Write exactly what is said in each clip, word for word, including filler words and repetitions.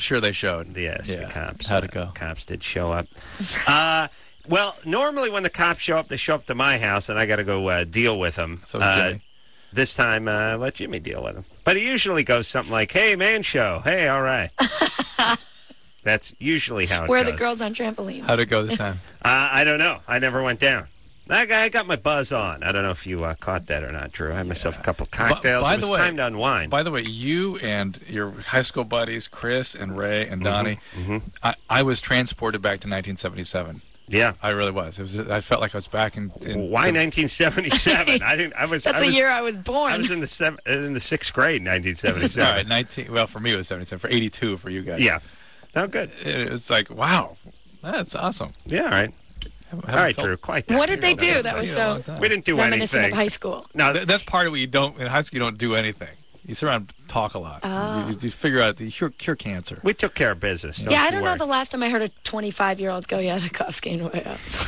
sure they showed. Yes, yeah. the cops. How'd it go? Uh, cops did show up. uh, well, normally when the cops show up, they show up to my house, and I got to go uh, deal with them. So uh, Jimmy. This time, uh, let Jimmy deal with him. But he usually goes something like, "Hey, man, show. Hey, all right." That's usually how it Where are goes. the girls on trampolines? How'd it go this time? Uh, I don't know. I never went down. I got, I got my buzz on. I don't know if you uh, caught that or not, Drew. I had myself a couple of cocktails. By It was the way- time to unwind. By the way, you and your high school buddies, Chris and Ray and Donnie, Mhm. I, I was transported back to nineteen seventy-seven. Yeah. I really was. It was. I felt like I was back in. in Why the- nineteen seventy-seven? I didn't. I was. That's I the was, year I was born. I was in the seven, in the sixth grade, nineteen All seventy-seven. right, nineteen. Well, for me it was seventy-seven. For eighty-two, for you guys. Yeah. No, good. It was like, wow, that's awesome. Yeah. All right. Haven't- All haven't right, felt- Drew. Quite. What did they do That's that was been a long so time. We didn't do reminiscent anything. of high school? No. Th- That's part of what you don't in high school. You don't do anything. You sit around and talk a lot. Oh. You, you figure out the cure, cure cancer. We took care of business. Don't yeah, I you don't worry. know the last time I heard a twenty-five-year-old go, yeah, the cops came to my house.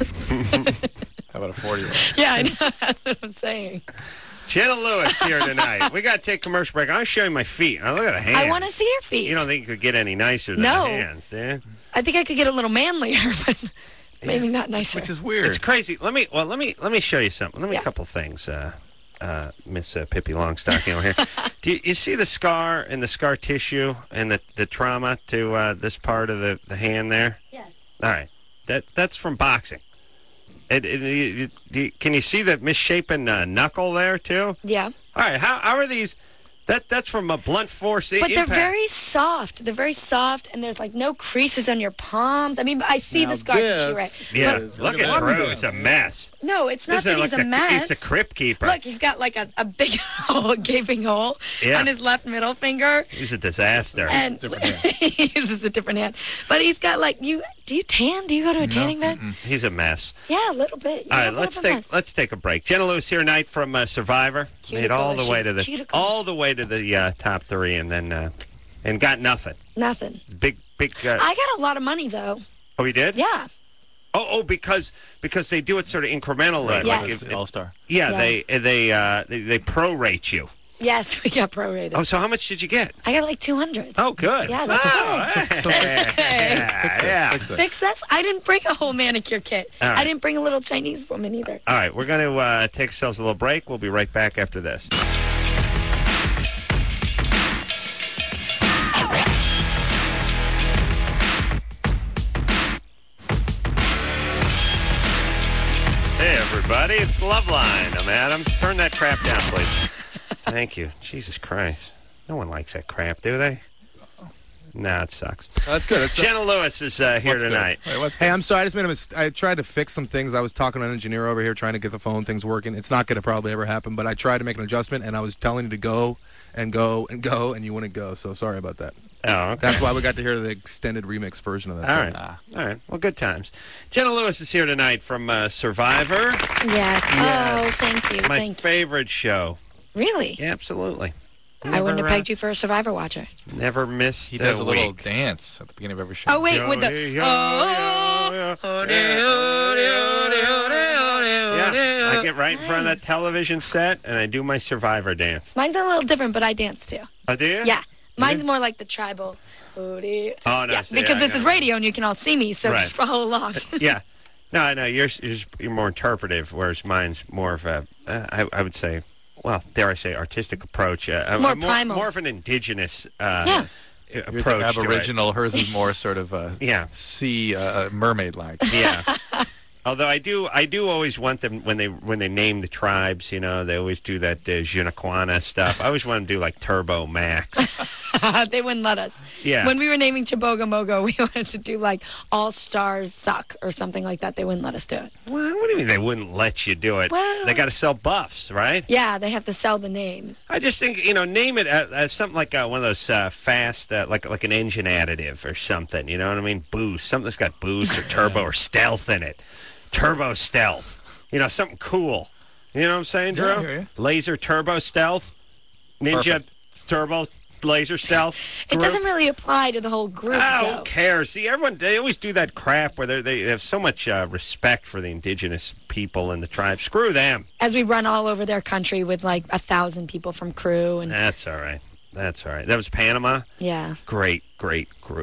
How about a forty-year-old? Yeah, I know. That's what I'm saying. Jenna Lewis here tonight. We got to take commercial break. I'm showing my feet. Now, look at the hands. I want to see your feet. You don't think you could get any nicer than No. the hands, do you? I think I could get a little manlier, but maybe not nicer. Which is weird. It's crazy. Let me well, let me let me show you something. Let me Yeah. a couple things, uh, uh, Miss uh, Pippi Longstocking over here. Do you, you see the scar and the scar tissue and the, the trauma to uh, this part of the, the hand there? Yes. All right, that that's from boxing. And, and you, you, you, can you see the misshapen uh, knuckle there too? Yeah. All right, how how are these? That that's from a blunt force i- But impact. they're very soft. They're very soft, and there's like no creases on your palms. I mean, I see Now the scar this tissue, right? Yeah, But, look Look at at Drew. that. It's a mess. no, it's not This that is he's like a the, mess. He's the crypt keeper. Look, he's got like a, a big hole, gaping hole Yeah. on his left middle finger. He's a disaster. And Different hand. he uses a different hand. But he's got like, you. Do you tan? Do you go to a tanning bed? He's a mess. Yeah, a little bit. All You're right, a bit let's of a take mess. let's take a break. Jenna Lewis here tonight from uh, Survivor. Made all the Cuticle way to the issues, cuticle. all the way to the uh, top three, and then uh, and got nothing. Nothing. Big big. Uh, I got a lot of money, though. oh, you did? Yeah. Oh, oh, because because they do it sort of incrementally. Right, Yes. Like if, if- All Star. yeah, Yeah. they they uh, they they prorate you. Yes, we got prorated. Oh, so how much did you get? I got like two hundred. Oh, good. Yeah, that's oh, good. So, yeah, fix this. yeah. Fix this. Fix this? I didn't bring a whole manicure kit. All right. I didn't bring a little Chinese woman either. All right, we're going to uh, take ourselves a little break. We'll be right back after this. Hey, everybody, it's Loveline. I'm Adam. Turn that crap down, please. Thank you. Jesus Christ. No one likes that crap, do they? No, it sucks. That's good. That's, Jenna Lewis is uh, here What's good? tonight. Wait, what's Hey, I'm sorry. I just made a mistake. I tried to fix some things. I was talking to an engineer over here trying to get the phone things working. It's not going to probably ever happen, but I tried to make an adjustment, and I was telling you to go and go and go, and you wouldn't go. So sorry about that. Oh, okay. That's why we got to hear the extended remix version of that. All song. right. All right. Well, good times. Jenna Lewis is here tonight from uh, Survivor. Yes. Oh, Yes. thank you. My thank favorite show. you. Really? Yeah, absolutely. I wouldn't have Never, uh, pegged you for a Survivor watcher. Never missed He does a, little week. dance at the beginning of every show. Oh, wait, Yo, with the... yo, oh, yo, oh, yo. de- oh, de- oh, de- oh, de- oh, de- oh, de- Yeah, oh. I get right in front of that television set and I do my Survivor dance. Mine's a little different, but I dance too. Oh, do you? Yeah. Mine's more like the tribal... oh, de- Oh, no. Yeah, see, because I this know. is radio and you can all see me, so Right. just follow along. Yeah. No, no, yours is you're more interpretive, whereas mine's more of a, uh, I, I would say, well, dare I say, artistic approach. Uh, More a- primal. More of an indigenous uh, Yeah. uh, Yours approach is to it. Aboriginal. Hers is more sort of uh, Yeah. sea uh, mermaid-like. Yeah. Although I do, I do always want them when they when they name the tribes. You know, they always do that uh, Junaquana stuff. I always want to do like Turbo Max. They wouldn't let us. Yeah. When we were naming Chiboga Mogo, we wanted to do like All Stars Suck or something like that. They wouldn't let us do it. Well, what do you mean they wouldn't let you do it? Well- They got to sell buffs, right? Yeah, they have to sell the name. I just think you know, name it as, as something like uh, one of those uh, fast, uh, like like an engine additive or something. You know what I mean? Boost, something that's got boost or turbo or stealth in it. Turbo stealth. You know, something cool. You know what I'm saying, Drew? Yeah, I hear you. Laser turbo stealth. Ninja Perfect. turbo laser stealth. It group. doesn't really apply to the whole group, Oh, though. who cares? See, everyone, they always do that crap where they're- they have so much uh, respect for the indigenous people and the tribe. Screw them. As we run all over their country with like a thousand people from crew and That's all right. That's all right. That was Panama. yeah. Great, great, gr-